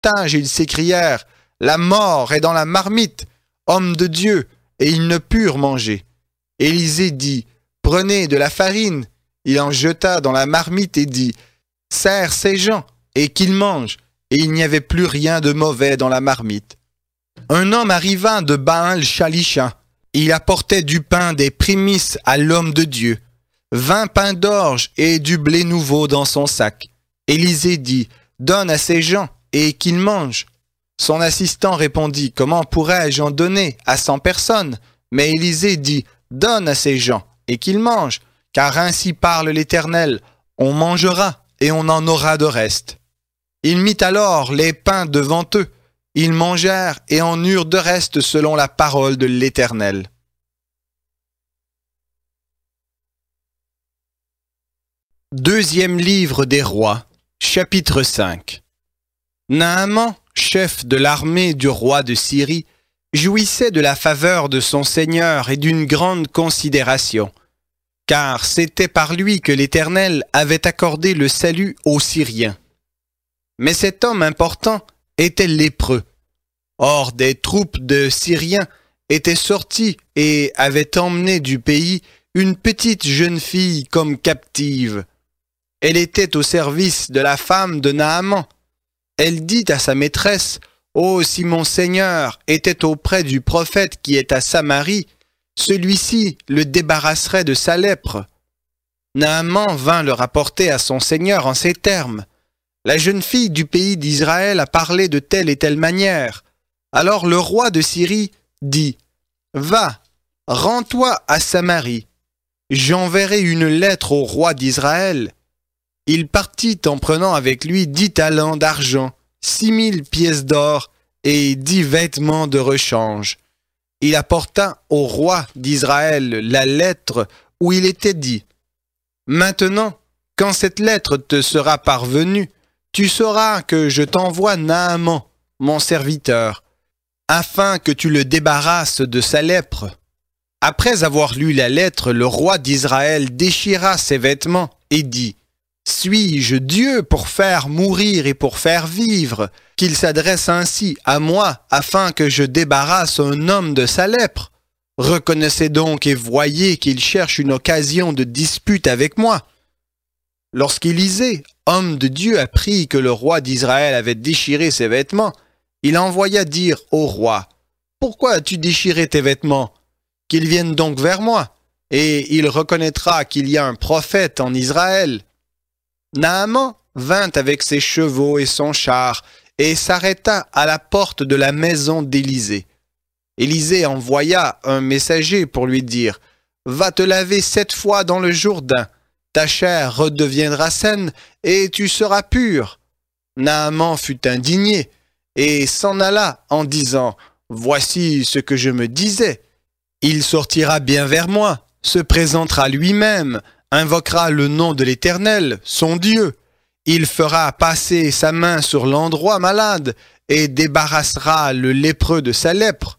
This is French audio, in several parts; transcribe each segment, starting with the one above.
davantage, ils s'écrièrent, « La mort est dans la marmite, homme de Dieu, et ils ne purent manger. » Élisée dit, « Prenez de la farine. » Il en jeta dans la marmite et dit, « Sers ces gens, et qu'ils mangent. » Et il n'y avait plus rien de mauvais dans la marmite. Un homme arriva de Baal-Shalisha. Il apportait du pain des prémices à l'homme de Dieu, 20 pains d'orge et du blé nouveau dans son sac. Élisée dit, « Donne à ces gens, et qu'ils mangent. » Son assistant répondit, « Comment pourrais-je en donner à 100 personnes ?» Mais Élisée dit, « Donne à ces gens, et qu'ils mangent, car ainsi parle l'Éternel, on mangera, et on en aura de reste. » Il mit alors les pains devant eux. Ils mangèrent et en eurent de reste selon la parole de l'Éternel. Deuxième livre des rois, chapitre 5. Naaman, chef de l'armée du roi de Syrie, jouissait de la faveur de son Seigneur et d'une grande considération, car c'était par lui que l'Éternel avait accordé le salut aux Syriens. Mais cet homme important était lépreux. Or, des troupes de Syriens étaient sorties et avaient emmené du pays une petite jeune fille comme captive. Elle était au service de la femme de Naaman. Elle dit à sa maîtresse, « Oh, si mon Seigneur était auprès du prophète qui est à Samarie, celui-ci le débarrasserait de sa lèpre. » Naaman vint le rapporter à son Seigneur en ces termes. La jeune fille du pays d'Israël a parlé de telle et telle manière. Alors le roi de Syrie dit, « Va, rends-toi à Samarie. J'enverrai une lettre au roi d'Israël. » Il partit en prenant avec lui 10 talents d'argent, 6000 pièces d'or et 10 vêtements de rechange. Il apporta au roi d'Israël la lettre où il était dit, « Maintenant, quand cette lettre te sera parvenue, tu sauras que je t'envoie Naaman, mon serviteur, afin que tu le débarrasses de sa lèpre. » Après avoir lu la lettre, le roi d'Israël déchira ses vêtements et dit, « Suis-je Dieu pour faire mourir et pour faire vivre, qu'il s'adresse ainsi à moi afin que je débarrasse un homme de sa lèpre? Reconnaissez donc et voyez qu'il cherche une occasion de dispute avec moi. » Lorsqu'Élisée, homme de Dieu, apprit que le roi d'Israël avait déchiré ses vêtements, il envoya dire au roi, « Pourquoi as-tu déchiré tes vêtements? Qu'il vienne donc vers moi, et il reconnaîtra qu'il y a un prophète en Israël. » Naaman vint avec ses chevaux et son char, et s'arrêta à la porte de la maison d'Élisée. Élisée envoya un messager pour lui dire, « Va te laver 7 fois dans le Jourdain. Ta chair redeviendra saine et tu seras pur. » Naaman fut indigné et s'en alla en disant, « Voici ce que je me disais. Il sortira bien vers moi, se présentera lui-même, invoquera le nom de l'Éternel, son Dieu. Il fera passer sa main sur l'endroit malade et débarrassera le lépreux de sa lèpre.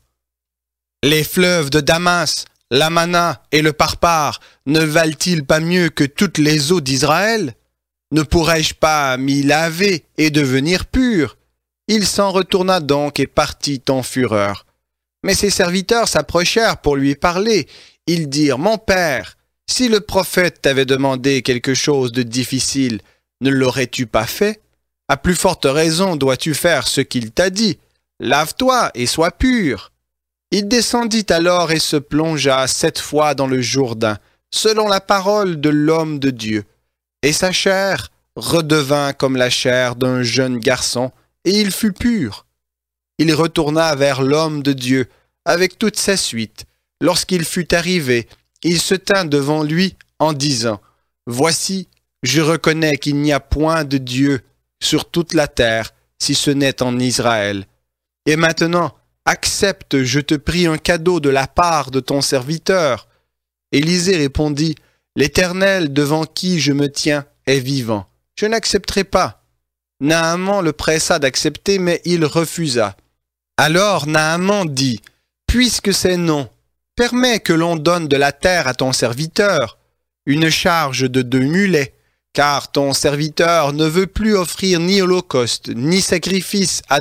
Les fleuves de Damas, l'Amana et le Parpar ne valent-ils pas mieux que toutes les eaux d'Israël? Ne pourrais-je pas m'y laver et devenir pur? » Il s'en retourna donc et partit en fureur. Mais ses serviteurs s'approchèrent pour lui parler. Ils dirent, « Mon père, si le prophète t'avait demandé quelque chose de difficile, ne l'aurais-tu pas fait? À plus forte raison dois-tu faire ce qu'il t'a dit. Lave-toi et sois pur. » Il descendit alors et se plongea 7 fois dans le Jourdain, selon la parole de l'homme de Dieu. Et sa chair redevint comme la chair d'un jeune garçon, et il fut pur. Il retourna vers l'homme de Dieu, avec toute sa suite. Lorsqu'il fut arrivé, il se tint devant lui en disant, « Voici, je reconnais qu'il n'y a point de Dieu sur toute la terre, si ce n'est en Israël. Et maintenant, accepte, je te prie, un cadeau de la part de ton serviteur. » Élisée répondit, « L'Éternel devant qui je me tiens est vivant. Je n'accepterai pas. » Naaman le pressa d'accepter, mais il refusa. Alors Naaman dit, « Puisque c'est non, permets que l'on donne de la terre à ton serviteur, une charge de 2 mulets, car ton serviteur ne veut plus offrir ni holocauste, ni sacrifice à